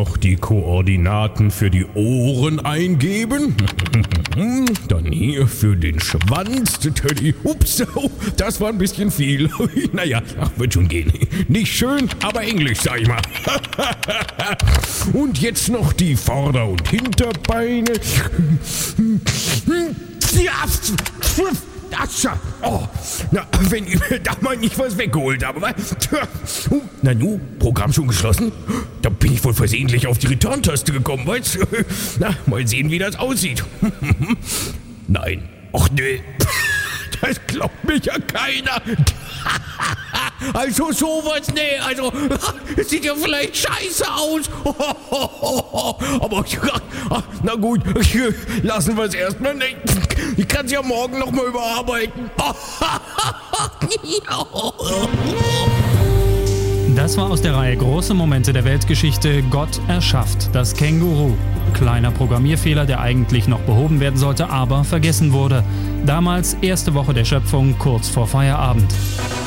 noch die Koordinaten für die Ohren eingeben. Dann hier für den Schwanz. Ups, das war ein bisschen viel. Naja, wird schon gehen. Nicht schön, aber Englisch, sag ich mal. Und jetzt noch die Vorder- und Hinterbeine. Oh, na, wenn ich mir da mal nicht was weggeholt habe. Na nu, Programm schon geschlossen? Da bin ich wohl versehentlich auf die Return-Taste gekommen, weißt du? Na, mal sehen, wie das aussieht. Nein. Ach nee. Das glaubt mich ja keiner. Also sowas, nee, also es sieht ja vielleicht scheiße aus. Aber na gut, lassen wir es erstmal nicht. Ich kann es ja morgen nochmal überarbeiten. Das war aus der Reihe Große Momente der Weltgeschichte. Gott erschafft das Känguru. Kleiner Programmierfehler, der eigentlich noch behoben werden sollte, aber vergessen wurde. Damals erste Woche der Schöpfung, kurz vor Feierabend.